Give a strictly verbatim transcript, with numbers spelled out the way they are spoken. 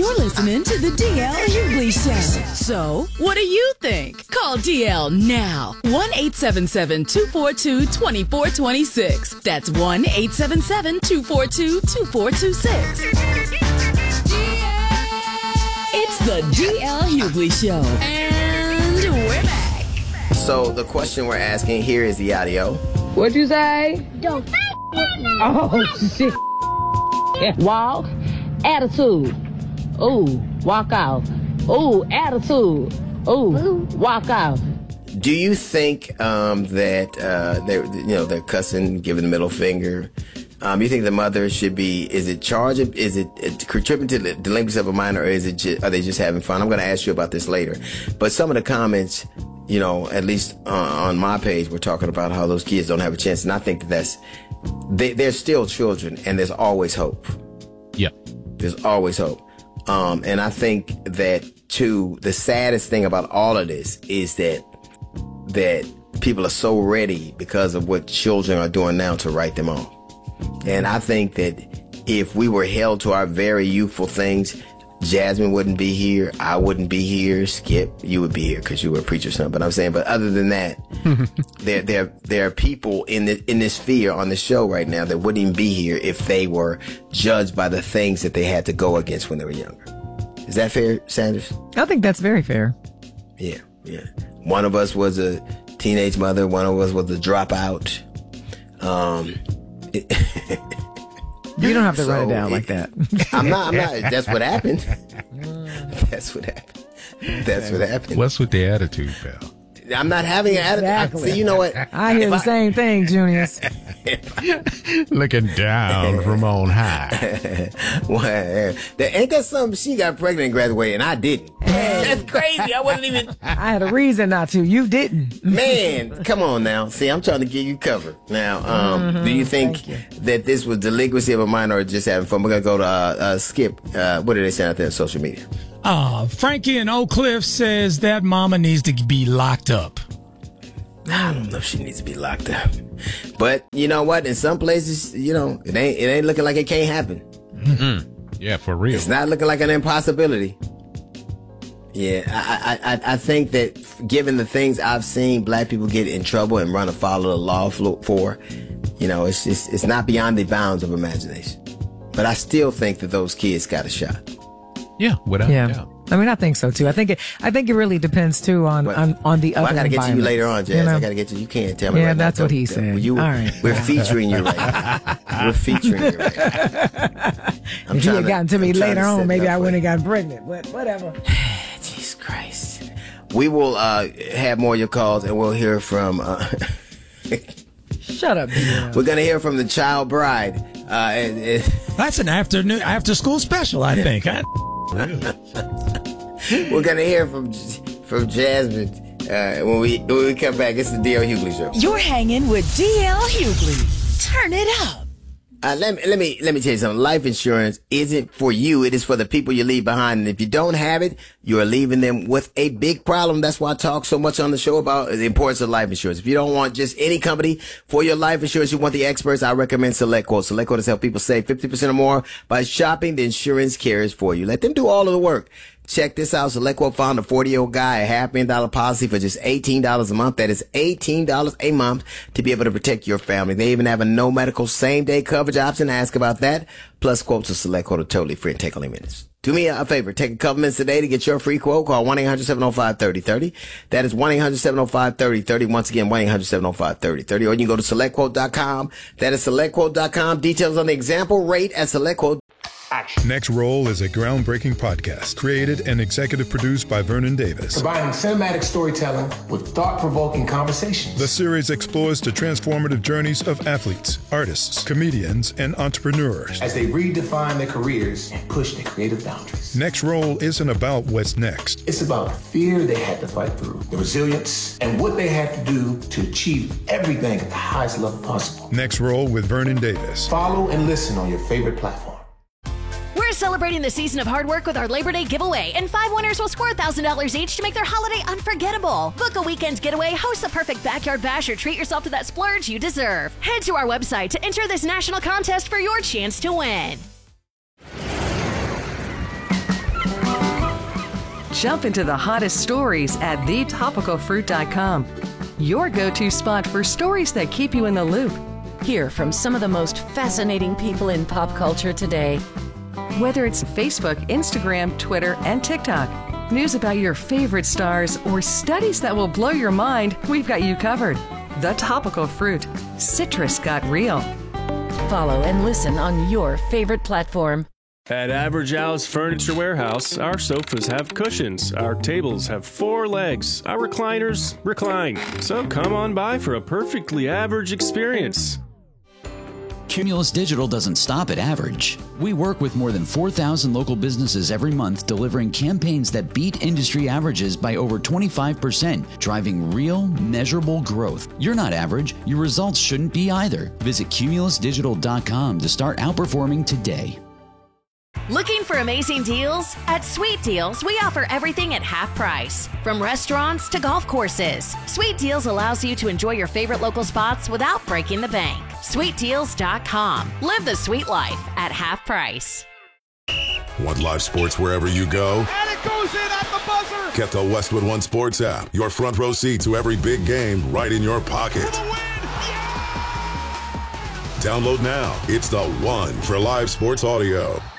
You're listening to the D L Hughley Show. So, what do you think? Call D L now. one eight seven seven, two four two, two four two six. That's one eight seven seven, two four two, two four two six. It's the D L Hughley Show. And we're back. So, the question we're asking, here is the audio. What'd you say? Don't f*** with me. Oh, shit. Walk. Attitude. Ooh, walk out. Ooh, attitude. Ooh, walk out. Do you think um, that uh, they're, you know, they're cussing, giving the middle finger? Um, you think the mother should be? Is it charged? Is it contributing to the delinquency of a minor, or is it? Just, are they just having fun? I'm going to ask you about this later. But some of the comments, you know, at least uh, on my page, we're talking about how those kids don't have a chance, and I think that that's they, they're still children, and there's always hope. Yeah, there's always hope. Um, and I think that too. The saddest thing about all of this is that that people are so ready because of what children are doing now to write them off. And I think that if we were held to our very youthful things, Jasmine wouldn't be here. I wouldn't be here. Skip, you would be here because you were a preacher or something. But I'm saying, but other than that, there, there, there are people in the, in this sphere on the show right now that wouldn't even be here if they were judged by the things that they had to go against when they were younger. Is that fair, Sanders? I think that's very fair. Yeah, yeah. One of us was a teenage mother. One of us was a dropout. Um, it, You don't have to so write it down it, like that. I'm not, I'm not. That's what happened. That's what happened. That's what happened. What's with the attitude, pal? I'm not having an attitude. Exactly. See, you know what? I hear If the I, same thing, Junius. Looking down from on high. Well, there ain't that something? She got pregnant and graduated, and I didn't. That's crazy. I wasn't even. I had a reason not to. You didn't. Man, come on now. See, I'm trying to give you cover. Now, um, Mm-hmm. do you think you. that this was delinquency of a minor or just having fun? We're going to go to uh, uh, Skip. Uh, what are they saying out there on social media? Uh, Frankie in Oak Cliff says that mama needs to be locked up. I don't know if she needs to be locked up. But you know what? In some places, you know, it ain't it ain't looking like it can't happen. Mm-hmm. Yeah, for real. It's not looking like an impossibility. Yeah, I, I, I think that given the things I've seen black people get in trouble and run afoul of the law for, you know, it's just, it's not beyond the bounds of imagination. But I still think that those kids got a shot. Yeah, without Yeah. doubt. I mean, I think so too. I think it. I think it really depends too on Well, on, on the well, other. I gotta get to you later on, Jazz. You know? I gotta get to you. You can't tell me. Yeah, right that's now. what he Don't- said. You, All right. We're featuring you right now. We're featuring you right now. I'm If you trying had to- gotten to me I'm trying later to set on, it maybe up I for wouldn't you. have gotten pregnant. But whatever. Jesus Christ. We will uh, have more of your calls, and we'll hear from. Uh, Shut up, Dion. we're gonna hear from the child bride. Uh, and, and That's an afternoon after school special, I think. Huh? we're gonna hear from from Jasmine uh, when we when we come back. It's the D L Hughley Show. You're hanging with D L Hughley. Turn it up. Uh, let me let me let me tell you something. Life insurance isn't for you. It is for the people you leave behind. And if you don't have it, you are leaving them with a big problem. That's why I talk so much on the show about the importance of life insurance. If you don't want just any company for your life insurance, you want the experts, I recommend SelectQuote. SelectQuote has helped people save fifty percent or more by shopping the insurance carriers for you. Let them do all of the work. Check this out. SelectQuote found a forty-year-old guy a half million dollar policy for just eighteen dollars a month. That is eighteen dollars a month to be able to protect your family. They even have a no medical same day coverage option. Ask about that. Plus quotes of SelectQuote are totally free and take only minutes. Do me a favor. Take a couple minutes today to get your free quote. Call one eight hundred seven oh five three oh three oh. That is one eight hundred seven oh five three oh three oh. Once again, one eight hundred seven oh five three oh three oh. Or you can go to select quote dot com. That is select quote dot com. Details on the example rate at SelectQuote. Next Roll is a groundbreaking podcast created and executive produced by Vernon Davis. Combining cinematic storytelling with thought-provoking conversations. The series explores the transformative journeys of athletes, artists, comedians, and entrepreneurs as they redefine their careers and push their creative boundaries. Next Roll isn't about what's next. It's about the fear they had to fight through, the resilience, and what they had to do to achieve everything at the highest level possible. Next Roll with Vernon Davis. Follow and listen on your favorite platform. We're celebrating the season of hard work with our Labor Day giveaway, and five winners will score one thousand dollars each to make their holiday unforgettable. Book a weekend getaway, host the perfect backyard bash, or treat yourself to that splurge you deserve. Head to our website to enter this national contest for your chance to win. Jump into the hottest stories at the topical fruit dot com. Your go-to spot for stories that keep you in the loop. Hear from some of the most fascinating people in pop culture today. Whether it's Facebook, Instagram, Twitter, and TikTok, news about your favorite stars, or studies that will blow your mind, we've got you covered. The Topical Fruit. Citrus got real. Follow and listen on your favorite platform. At Average House Furniture Warehouse, our sofas have cushions, our tables have four legs, our recliners recline. So come on by for a perfectly average experience. Cumulus Digital doesn't stop at average. We work with more than four thousand local businesses every month, delivering campaigns that beat industry averages by over twenty-five percent, driving real, measurable growth. You're not average. Your results shouldn't be either. Visit cumulus digital dot com to start outperforming today. Looking for amazing deals? At Sweet Deals, we offer everything at half price. From restaurants to golf courses, Sweet Deals allows you to enjoy your favorite local spots without breaking the bank. sweet deals dot com. Live the sweet life at half price. Want live sports wherever you go? And it goes in at the buzzer! Get the Westwood One Sports app. Your front row seat to every big game right in your pocket. For the win! Yeah! Download now. It's the one for live sports audio.